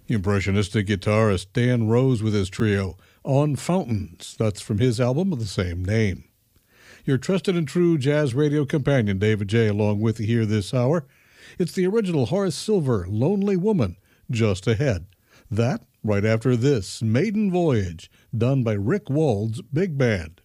Impressionistic guitarist Dan Rose with his trio, On Fountains. That's from his album of the same name. Your trusted and true jazz radio companion, David J., along with you here this hour. It's the original Horace Silver, Lonely Woman, just ahead. That right after this, Maiden Voyage, done by Rick Wald's Big Band.